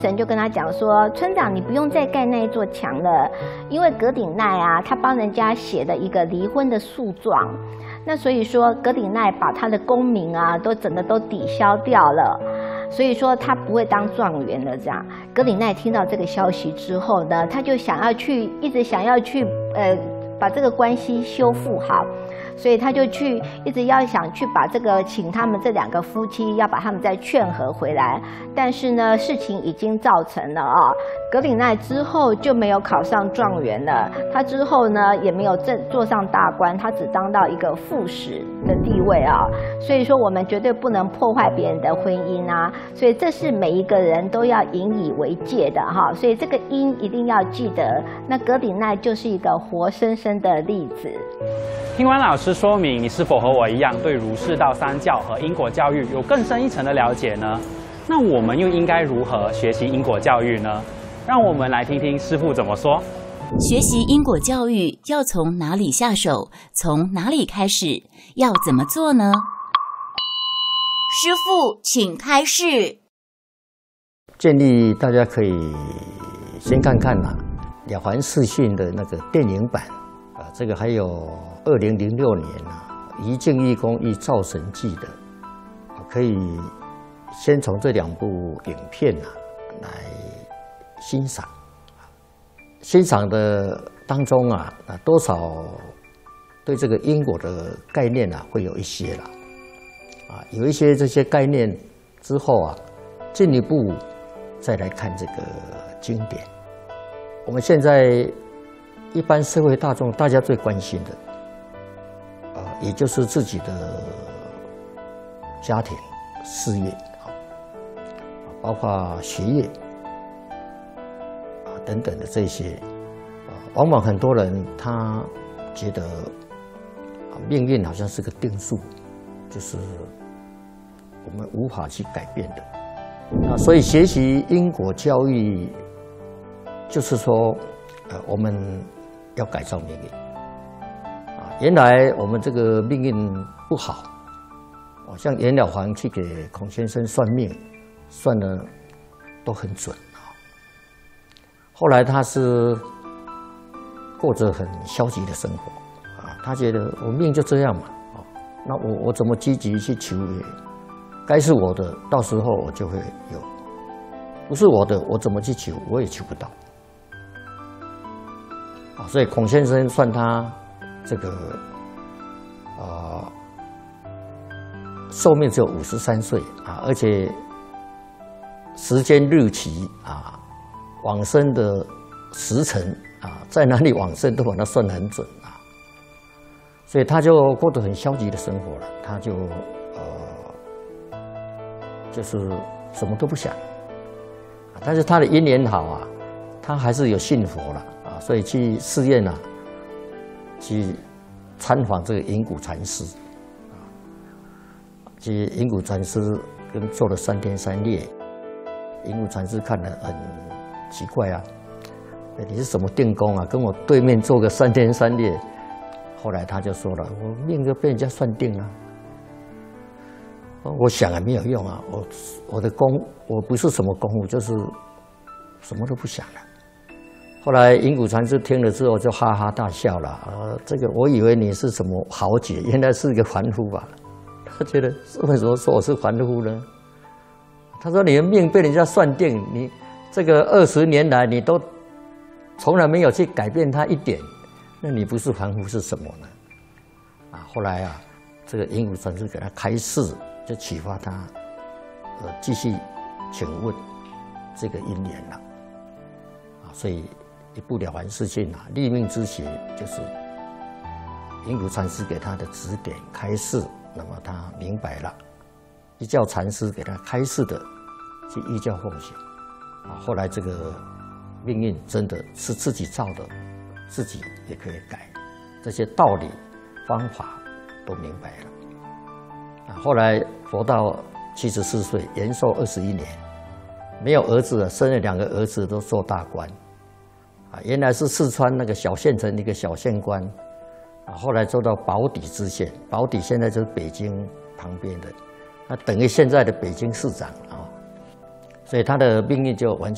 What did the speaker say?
神就跟他讲说：“村长，你不用再盖那一座墙了，因为葛鼎鼐啊，他帮人家写了一个离婚的诉状，那所以说葛鼎鼐把他的功名啊，都整个都抵消掉了，所以说他不会当状元了。这样，葛鼎鼐听到这个消息之后呢，他就一直想要去把这个关系修复好。”所以他就一直要想去把请他们这2个夫妻要把他们再劝和回来，但是呢，事情已经造成了啊。葛鼎鼐之后就没有考上状元了，他之后呢也没有做上大官，他只当到一个副使的地位啊。所以说我们绝对不能破坏别人的婚姻啊，所以这是每一个人都要引以为戒的哈。所以这个因一定要记得，那葛鼎鼐就是一个活生生的例子。 听完老师说明，你是否和我一样对儒释道三教和因果教育有更深一层的了解呢？那我们又应该如何学习因果教育呢？让我们来听听师父怎么说。 学习因果教育要从哪里下手？从哪里开始？要怎么做呢？师父，请开示。 建议大家可以先看看了凡四训的那个电影版这个还有2006年一镜一公一灶神记的，可以先从这2部影片来欣赏。欣赏的当中多少对这个因果的概念会有一些了有一些这些概念之后进一步再来看这个经典。我们现在一般社会大众大家最关心的也就是自己的家庭、事业包括学业等等的这些往往很多人他觉得命运好像是个定数，就是我们无法去改变的所以学习因果教育就是说我们要改造命运原来我们这个命运不好像袁了凡去给孔先生算命，算的都很准后来他是过着很消极的生活他觉得我命就这样嘛那我怎么积极去求也该是我的，到时候我就会有；不是我的，我怎么去求我也求不到所以孔先生算他这个寿命只有53岁而且时间日期往生的时辰在哪里往生都把它算得很准所以他就过得很消极的生活了，他就是什么都不想但是他的因缘好他还是有信佛了所以去寺院去参访这个银谷禅师去银谷禅师跟做了3天3夜。银谷禅师看了很奇怪你是什么定功跟我对面做个3天3夜。后来他就说了，我命就被人家算定了我想也没有用我的功我不是什么功夫，就是什么都不想了。后来银谷禅师听了之后就哈哈大笑了这个我以为你是什么豪杰，原来是一个凡夫吧。他觉得为什么说我是凡夫呢？他说你的命被人家算定，你这个20年来你都从来没有去改变它一点，那你不是凡夫是什么呢？后来这个银谷禅师给他开示，就启发他继续请问这个因缘了所以一部了凡四训立命之学就是银谷禅师给他的指点开示，那么他明白了，依教禅师给他开示的去依教奉行后来这个命运真的是自己造的，自己也可以改，这些道理方法都明白了后来活到74岁，延寿21年，没有儿子生了2个儿子都做大官原来是四川那个小县城一个小县官后来做到保底知县，保底现在就是北京旁边的，等于现在的北京市长所以他的命运就完全